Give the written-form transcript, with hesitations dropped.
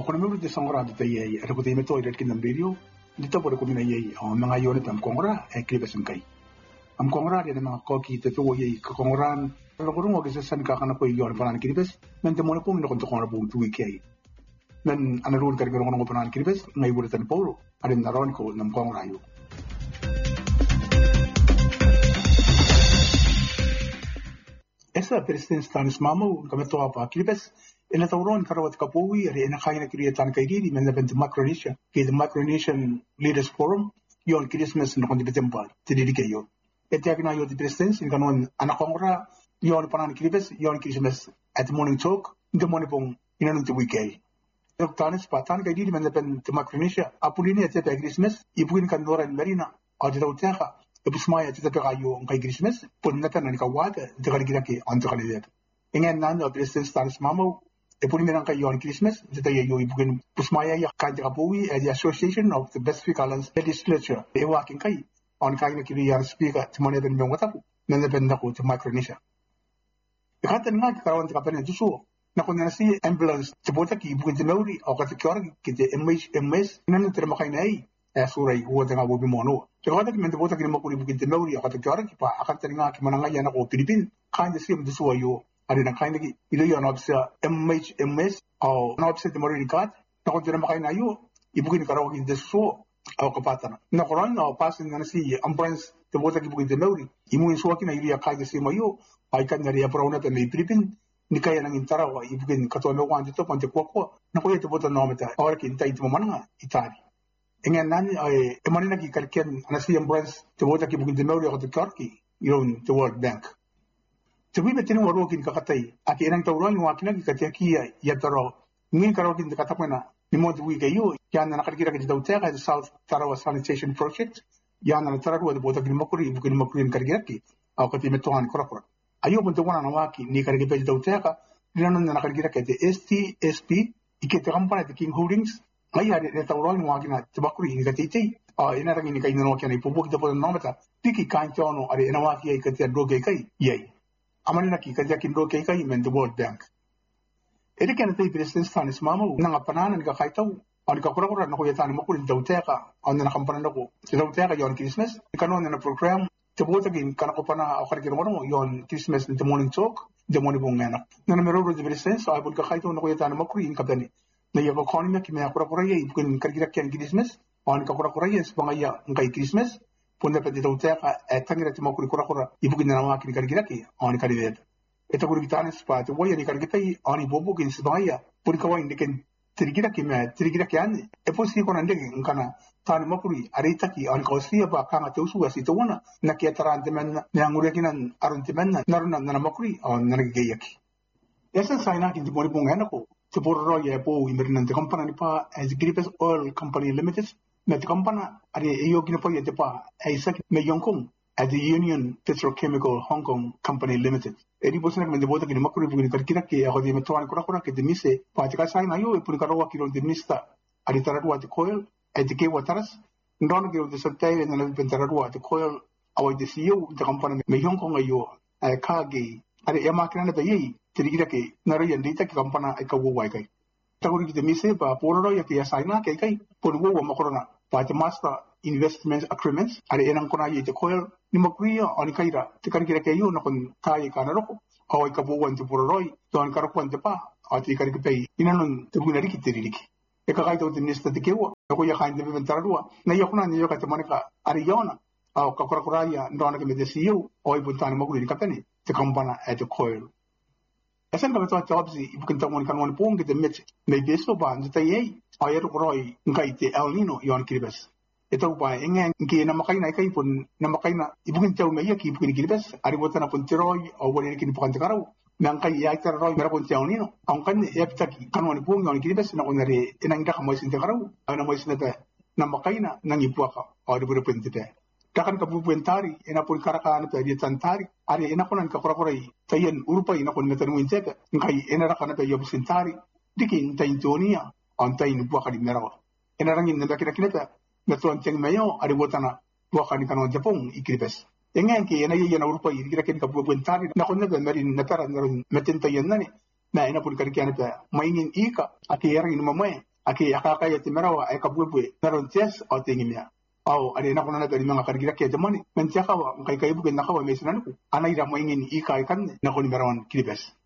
kuna mulu de sangora de taye ada ko te meto ida kin video dito por ko mina ye mga yone tam kongora e kribes kai am kongora de mga ko ki te to ye ko kongoran lo ko ngo ke san ka kana ko yon panan kribes men te mo ko no ko to kongora bu tu ke men ana ru kar ko ngo panan kribes ngai bu tan polo ada naron ko nam kongora yo esa president Stanis Mamo kameto apa kribes ina tauron karawat kapowi ari ina kaya na kiriyatan kay didi men naben to Micronesia kay the Micronesian Leaders Forum yon Christmas no kondi betempa tididi kayo etiak na yo di presidents in kanon anakongora yon panan kiribes yon Christmas at morning talk the morning pong inanun to weekay yok tanis patan kay didi men naben to Micronesia apulini at the Christmas ipuin kandora in Marina o di tauteka epusmaya at the kayo kay Christmas pun natan ni kawada de kaligiraki anto kalidet ingen nan o president Stanis Mamo Epuni menang kay yon Christmas, jeta yo ibukin pusmaya ya kaya kapowi at the Association of the Pacific Islands Legislature. Ewa king kay on kaya na kiri yar speaker timone ben mong watapu, men na ko to Micronesia. Ikatan nga karawan ka pa na duso. Nakon na si ambulance tibota ki ibukin tinawri o katikyor kite MS inano terma kay nay suray huwag nga bobi mono. Kaya men tibota ki makuri ibukin tinawri o katikyor ki pa akatan nga ki mananga yan ako Pilipin kaya si duso yo ada na kain lagi ilo yon obsa MS o na obsa de mori card na ko dira makain ayo ibukin karawag in deso o kapatan na koran na pasin na si ambulance de bota ki ibukin de mori imu so ki na ilo ya kai de si mayo ay kan ngari apro na me Pilipin ni kaya nang intara wa ibukin kato me wan dito pante ko na ko ito bota no meta or ki intai mo mananga itari engan nan ay emani na ki kalken na si ambulance de bota ki ibukin de mori o de karki yon the World Bank Sabi betin warokin kakatay aki inang tauron yung akin katiaki ya taro ngin karokin de katapena ni mo duwi kayo yan na nakakira ka daw teka the South Tarawa Sanitation Project yan na tarawa de bota gimakuri bukin makuri kargiraki au kati metuhan korakora ayo mo tuwa na waki ni kargipe daw teka dinan na nakakira ka de STSP ikete kampana de King Holdings ay ari de tauron yung akin na tabakuri ni katiti ina rangi ni kayo no kaya ipubuk de po nometa tiki kantono ari ina waki ay kati doge kay yay Aman ki kaya kindo kay kay men the World Bank. Edi kan tay president Stanis Mamo nang apananan ka kaitaw on ka kura na ko yatan mo kun daw teka on na kampanan ko. Si daw teka yon Christmas kanon na program tibota gin kan ko pa na o karikiro mo yon Christmas in the morning talk the morning bong ngana. Na numero the president so abot ka kaitaw na ko yatan mo kun kapani. Na yabo economy ki may kura yay kun karikira kyan Christmas on ka kura yes pangaya ngay Christmas Punda pati daw teka tangira timo kuri kura ibukin na naman kinikarigiraki on karidet. Ito kuri kita pa to waya ni karigitay on ibubukin sa bangaya. Puri kawai indikin tirigiraki yan. Po si ko nandig kana tani makuri aritaki on kausiya ba kanga teusuga si tuwana nakiyataran temen na ngurikinan aron temen na narunan na makuri on nanagigayaki. Esa sayna kinti mo ni pungan ako. Tipuro ya po imerinan te kompana ni pa as Gripes Oil Company Limited Met kampana ari iyo ginapo yete pa ay sak me yongkong at the Union Petrochemical Hong Kong Company Limited. Edi bosa na mende bota gina makuri bugini karkira ke ako di metuan kura ke demise pa tika sai na yo ipuni karawa kilo demista ari taradua de coil at the ke wataras ndon ke de satay na taradua de coil awai de CEO de kampana me yongkong ayo ay kage ari emakina na bayi tirigira ke naro yandita ke kampana ay kawo wai kai. Taguri de mise pa pororo ya ke saina kai pun wo makorona Pati master investment agreements ari enang kona ye coil ni makriya oni kaira tikar kira kayo na kun kaya kana roko awai kabuwan te pororoi don karakwan te pa ati kar kipay inanon te bunari kitiriki e kakay to tinista te kewa ko ya kain de ventarua na yakuna ni yakata manika ari yona aw kakurakuraya ndona ke medesiyo oi buntan makuri kapeni te kampana at coil Asan kami to jobs ibukin tamon kanwan pong kita met may beso ba nita ye ayero koroi ngai te El Nino yon kiribes ito ba engen ki na makay na kay pun na makay na ibukin taw may ki ibukin kiribes ari bota na pun tiroy o wala kin pukan tekaraw nang kay ya tiroy mera pun El Nino ang kan epta kanwan pong yon kiribes na kunari inang da kamoy sin tekaraw ana moy sin na makay na nang ipuaka o di buro pun tete Dakan kabubuentari, ina pun karakaan na di tantari, ari ina kunan kakurakuray, tayan urupay ina kun metanungin seka, ngay ina rakan na yabusintari, dikin tayin tonia, ang tayin buwaka di merawa. Ina rangin na kinakita, natuan tiyang mayo, ari wata na buwaka ni kanon Japong, ikiripes. Ngayon ki ina yan urupay, kinakin kabubuentari, na kun na merin natara na rin metintayan na ni, na ina pun karikian na maingin ika, at iyarang inumamay, aki akaka ya timerawa ay kabwe meron ties o tingimia au ade na kuna na tadi mga kargira ke jamani men tiaka wa kai kai buken nakawa mesinan ku ana ira mo ingin ikai kan na ko ni meron kilibes